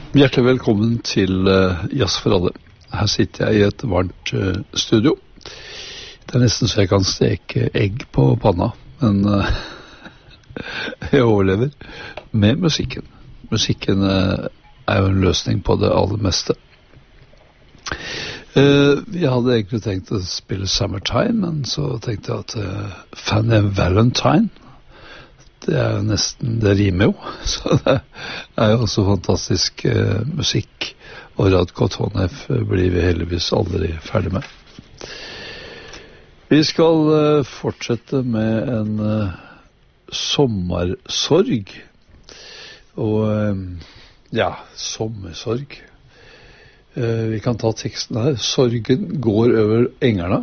Hjertelig velkommen til Jazz for alle. Her sitter jeg i et varmt studio. Det nesten så jeg kan steke egg på panna, men jeg overlever med musikken. Musikken jo en løsning på det aller meste. Vi hadde egentlig tenkt å spille Summertime, men så tenkte jeg at Fanny Valentine, det jo nesten, det rimer jo, så det jo også fantastisk musikk, og Radko Tonev blir vi heldigvis aldri ferdig med. Vi skal fortsette med en sommersorg, og sommersorg. Vi kan ta teksten her. Sorgen går over engerna,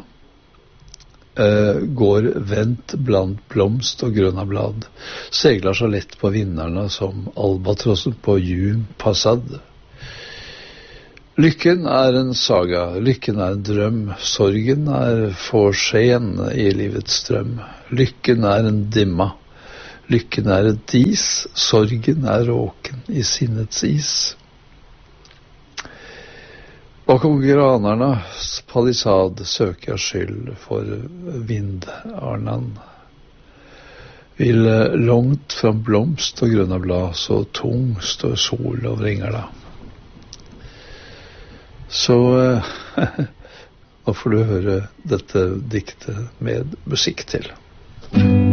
går vendt blant blomst og grønna blad, segler så lett på vinderne som albatrossen på Jum Passad. Lykken en saga, lykken en drøm, sorgen forsken i livets strøm. Lykken en dimma, lykken et dis, sorgen råken i sinnets is. Bakom granernas palisad søker jeg skyld for vindarnan. Vil langt fra blomst og grønne blad, så tung står sol over engerna. Så nå får du høre dette diktet med musikk til.